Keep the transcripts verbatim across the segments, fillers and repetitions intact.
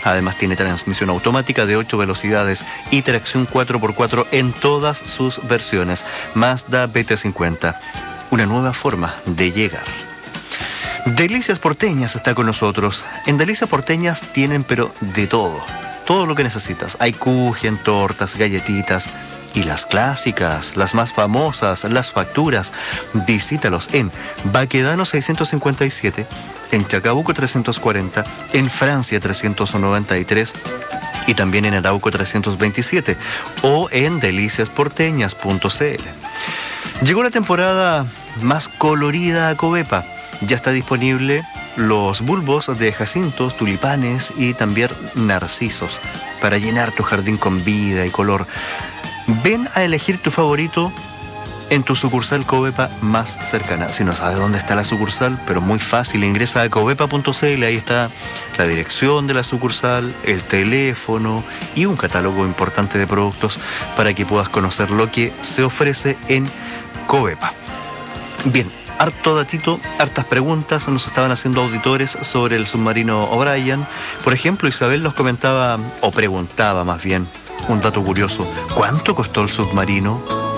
Además tiene transmisión automática de ocho velocidades y tracción cuatro por cuatro en todas sus versiones. Mazda B T cincuenta, una nueva forma de llegar. Delicias Porteñas está con nosotros. En Delicias Porteñas tienen pero de todo, todo lo que necesitas. Hay kuchen, tortas, galletitas y las clásicas, las más famosas, las facturas. Visítalos en Baquedano seiscientos cincuenta y siete, en Chacabuco trescientos cuarenta, en Francia trescientos noventa y tres y también en Arauco trescientos veintisiete o en delicias porteñas punto c l. Llegó la temporada más colorida a Covepa. Ya está disponible los bulbos de jacintos, tulipanes y también narcisos para llenar tu jardín con vida y color. Ven a elegir tu favorito en tu sucursal Covepa más cercana. Si no sabes dónde está la sucursal, pero muy fácil, ingresa a covepa punto c l, ahí está la dirección de la sucursal, el teléfono y un catálogo importante de productos para que puedas conocer lo que se ofrece en Covepa. Bien, harto datito, hartas preguntas nos estaban haciendo auditores sobre el submarino O'Brien. Por ejemplo, Isabel nos comentaba, o preguntaba más bien, un dato curioso: ¿cuánto costó el submarino?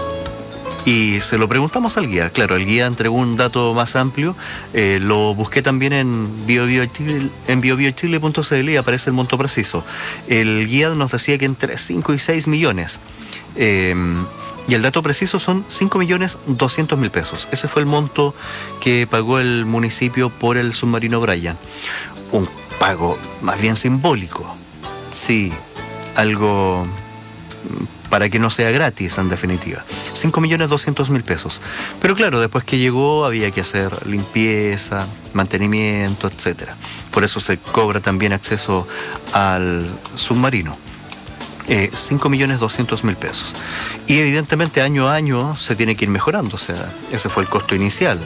Y se lo preguntamos al guía. Claro, el guía entregó un dato más amplio. Eh, lo busqué también en biobiochile, en biobiochile punto c l y aparece el monto preciso. El guía nos decía que entre cinco y seis millones. Eh, y el dato preciso son cinco millones doscientos mil pesos. Ese fue el monto que pagó el municipio por el submarino O'Brien. Un pago más bien simbólico. Sí, algo para que no sea gratis, en definitiva. cinco millones doscientos mil pesos. Pero claro, después que llegó había que hacer limpieza, mantenimiento, etcétera. Por eso se cobra también acceso al submarino. Eh, cinco millones doscientos mil pesos. Y evidentemente año a año se tiene que ir mejorando. O sea, ese fue el costo inicial.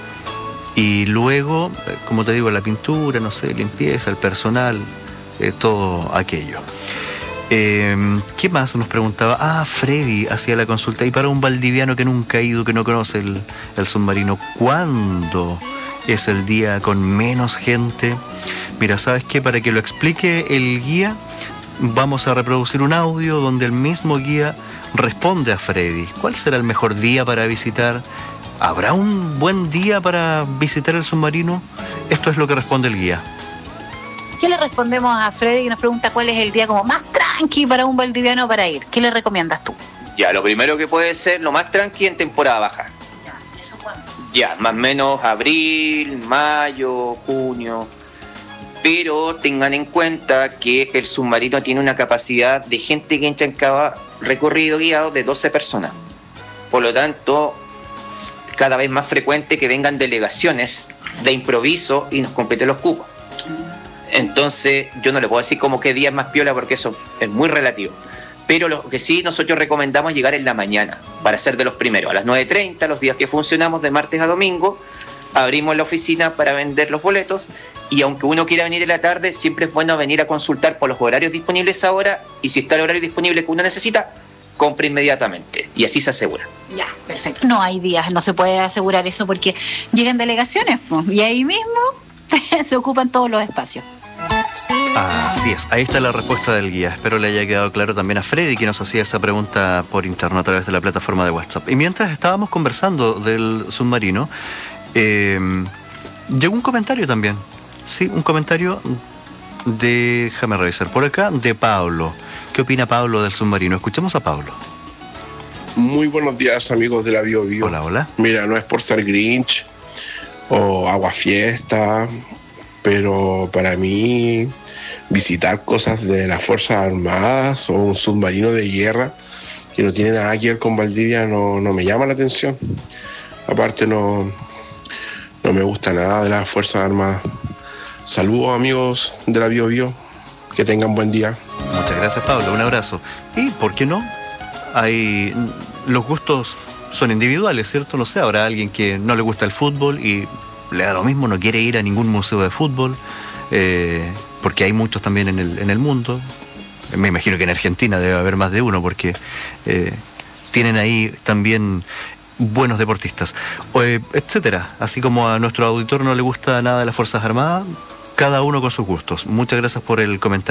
Y luego, como te digo, la pintura, no sé, limpieza, el personal, eh, todo aquello. Eh, ¿Qué más nos preguntaba? Ah, Freddy hacía la consulta. Y para un valdiviano que nunca ha ido, que no conoce el, el submarino, ¿cuándo es el día con menos gente? Mira, ¿sabes qué? Para que lo explique el guía, vamos a reproducir un audio donde el mismo guía responde a Freddy. ¿Cuál será el mejor día para visitar? ¿Habrá un buen día para visitar el submarino? Esto es lo que responde el guía. ¿Qué le respondemos a Freddy que nos pregunta cuál es el día como más tranqui para un valdiviano para ir? ¿Qué le recomiendas tú? Ya, lo primero que puede ser lo más tranqui en temporada baja. Ya, ¿eso cuándo? Ya, más o menos abril, mayo, junio. Pero tengan en cuenta que el submarino tiene una capacidad de gente que entra en cada recorrido guiado de doce personas. Por lo tanto, cada vez más frecuente que vengan delegaciones de improviso y nos completen los cupos. Entonces, yo no le puedo decir como qué día es más piola porque eso es muy relativo. Pero lo que sí nosotros recomendamos es llegar en la mañana para ser de los primeros. A las nueve treinta, los días que funcionamos de martes a domingo, abrimos la oficina para vender los boletos. Y aunque uno quiera venir en la tarde, siempre es bueno venir a consultar por los horarios disponibles ahora. Y si está el horario disponible que uno necesita, compre inmediatamente. Y así se asegura. Ya, perfecto. No hay días, no se puede asegurar eso porque llegan delegaciones, pues, y ahí mismo se ocupan todos los espacios. Así es, ahí está la respuesta del guía. Espero le haya quedado claro también a Freddy, que nos hacía esa pregunta por interno a través de la plataforma de WhatsApp. Y mientras estábamos conversando del submarino, eh, llegó un comentario también. Sí, un comentario de, déjame revisar por acá, de Pablo. ¿Qué opina Pablo del submarino? Escuchemos a Pablo. Muy buenos días, amigos de la Bio Bio. Hola, hola. Mira, no es por ser Grinch o aguafiesta, pero para mí visitar cosas de las Fuerzas Armadas o un submarino de guerra que no tiene nada que ver con Valdivia no, no me llama la atención. Aparte no, no me gusta nada de las Fuerzas Armadas. Saludos, amigos de la Bio Bio, que tengan buen día. Muchas gracias, Pablo, un abrazo. Y, ¿por qué no? Hay, los gustos son individuales, ¿cierto? No sé, habrá alguien que no le gusta el fútbol y le da lo mismo, no quiere ir a ningún museo de fútbol, eh, porque hay muchos también en el, en el mundo. Me imagino que en Argentina debe haber más de uno, porque eh, tienen ahí también buenos deportistas, eh, etcétera. Así como a nuestro auditor no le gusta nada de las Fuerzas Armadas, cada uno con sus gustos. Muchas gracias por el comentario.